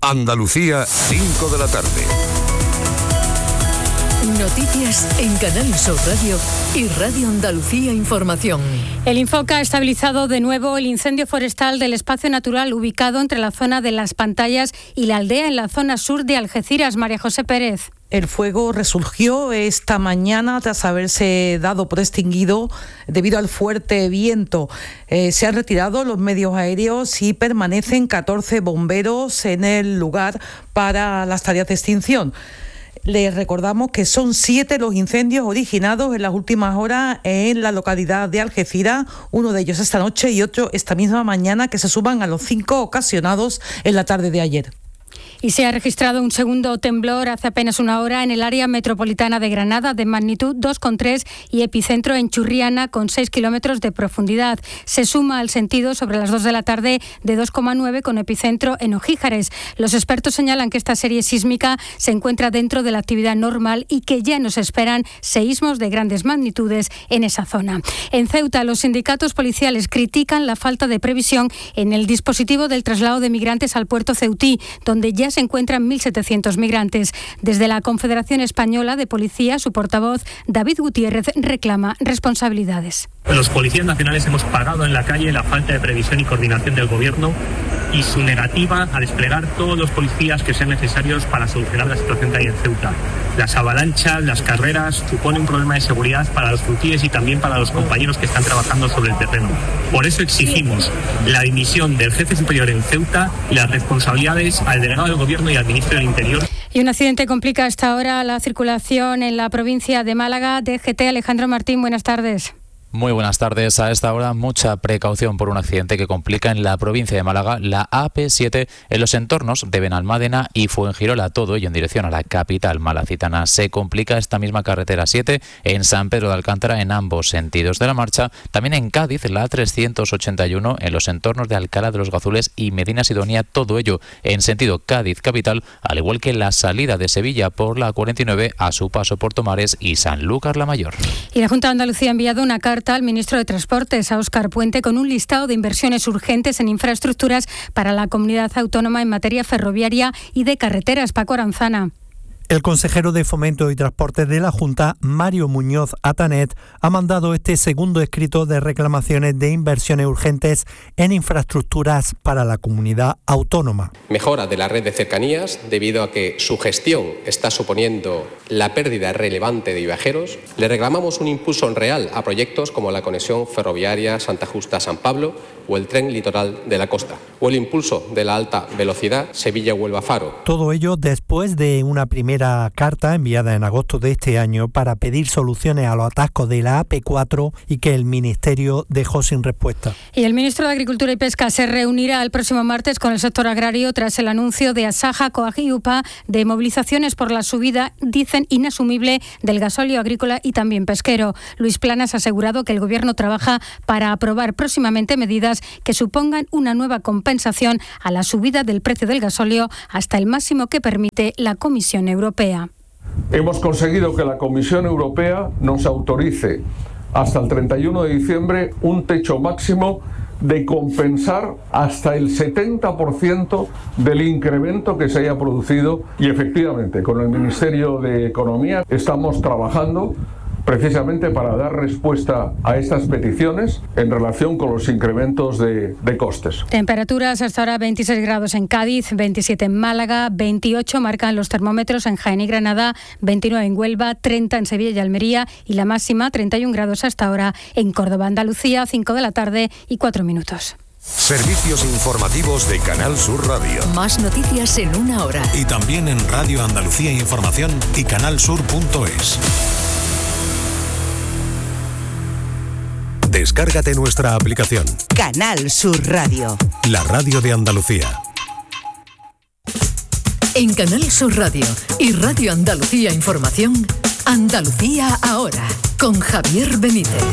Andalucía, 5 de la tarde. Noticias en Canal Sur Radio y Radio Andalucía Información. El Infoca ha estabilizado de nuevo el incendio forestal del espacio natural ubicado entre la zona de Las Pantallas y la aldea en la zona sur de Algeciras. María José Pérez. El fuego resurgió esta mañana tras haberse dado por extinguido debido al fuerte viento. Se han retirado los medios aéreos y permanecen 14 bomberos en el lugar para las tareas de extinción. Les recordamos que son 7 los incendios originados en las últimas horas en la localidad de Algeciras, uno de ellos esta noche y otro esta misma mañana, que se suman a los 5 ocasionados en la tarde de ayer. Y se ha registrado un segundo temblor hace apenas una hora en el área metropolitana de Granada de magnitud 2,3 y epicentro en Churriana con 6 kilómetros de profundidad. Se suma al sentido sobre las 2 de la tarde de 2,9 con epicentro en Ojíjares. Los expertos señalan que esta serie sísmica se encuentra dentro de la actividad normal y que ya nos esperan seísmos de grandes magnitudes en esa zona. En Ceuta, los sindicatos policiales critican la falta de previsión en el dispositivo del traslado de migrantes al puerto ceutí, donde ya se encuentran 1.700 migrantes. Desde la Confederación Española de Policía, su portavoz, David Gutiérrez, reclama responsabilidades. Los policías nacionales hemos pagado en la calle la falta de previsión y coordinación del Gobierno y su negativa a desplegar todos los policías que sean necesarios para solucionar la situación que hay en Ceuta. Las avalanchas, las carreras, suponen un problema de seguridad para los frutíes y también para los compañeros que están trabajando sobre el terreno. Por eso exigimos la dimisión del jefe superior en Ceuta y las responsabilidades al delegado del Gobierno y al ministro del Interior. Y un accidente complica hasta ahora la circulación en la provincia de Málaga. DGT, Alejandro Martín, buenas tardes. Muy buenas tardes. A esta hora, mucha precaución por un accidente que complica en la provincia de Málaga la AP7 en los entornos de Benalmádena y Fuengirola, todo ello en dirección a la capital malacitana. Se complica esta misma carretera 7 en San Pedro de Alcántara en ambos sentidos de la marcha. También en Cádiz, la 381 en los entornos de Alcalá de los Gazules y Medina Sidonia, todo ello en sentido Cádiz capital, al igual que la salida de Sevilla por la 49 a su paso por Tomares y Sanlúcar la Mayor. Y la Junta de Andalucía ha enviado una carta al ministro de Transportes, a Óscar Puente, con un listado de inversiones urgentes en infraestructuras para la comunidad autónoma en materia ferroviaria y de carreteras. Paco Aranzana. El consejero de Fomento y Transportes de la Junta, Mario Muñoz Atanet, ha mandado este segundo escrito de reclamaciones de inversiones urgentes en infraestructuras para la comunidad autónoma. Mejora de la red de cercanías debido a que su gestión está suponiendo la pérdida relevante de viajeros. Le reclamamos un impulso real a proyectos como la conexión ferroviaria Santa Justa-San Pablo o el tren litoral de la costa, o el impulso de la alta velocidad Sevilla-Huelva-Faro. Todo ello después de una primera carta enviada en agosto de este año para pedir soluciones a los atascos de la AP4 y que el Ministerio dejó sin respuesta. Y el ministro de Agricultura y Pesca se reunirá el próximo martes con el sector agrario tras el anuncio de Asaja, COAG y UPA de movilizaciones por la subida, dicen, inasumible del gasóleo agrícola y también pesquero. Luis Planas ha asegurado que el Gobierno trabaja para aprobar próximamente medidas que supongan una nueva compensación a la subida del precio del gasóleo hasta el máximo que permite la Comisión Europea. Hemos conseguido que la Comisión Europea nos autorice hasta el 31 de diciembre un techo máximo de compensar hasta el 70% del incremento que se haya producido, y efectivamente con el Ministerio de Economía estamos trabajando precisamente para dar respuesta a estas peticiones en relación con los incrementos de costes. Temperaturas hasta ahora 26 grados en Cádiz, 27 en Málaga, 28 marcan los termómetros en Jaén y Granada, 29 en Huelva, 30 en Sevilla y Almería y la máxima 31 grados hasta ahora en Córdoba, Andalucía, 5 de la tarde y 4 minutos. Servicios informativos de Canal Sur Radio. Más noticias en una hora. Y también en Radio Andalucía Información y canalsur.es. Descárgate nuestra aplicación. Canal Sur Radio. La radio de Andalucía. En Canal Sur Radio y Radio Andalucía Información, Andalucía ahora, con Javier Benítez.